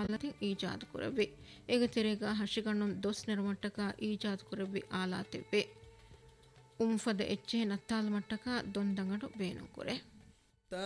ಆಲತಿನ್ ಈಜಾದ್ ಕುರವಿ ಏಗ ತೆರೆಗ ಹಶಿಗಣ್ಣುನ್ ದೊಸ್ ನೆರಮಟ್ಟಕ ಈಜಾದ್ ಕುರವಿ ಆಲಾತಿವೆ ಉಂಫದ ಎಚ್ಚೆ ನತ್ತಾಲ್ ಮಟ್ಟಕ ದೊಂದಂಗಡು ಬೇನು ಕುರೆ